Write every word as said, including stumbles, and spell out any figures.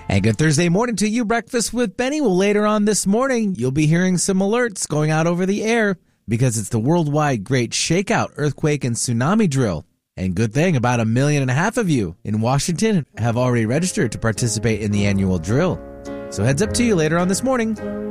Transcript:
And good Thursday morning to you, Breakfast with Benny. Well, later on this morning, you'll be hearing some alerts going out over the air because it's the worldwide Great Shakeout Earthquake and Tsunami Drill. And good thing, about a million and a half of you in Washington have already registered to participate in the annual drill. So heads up to you later on this morning.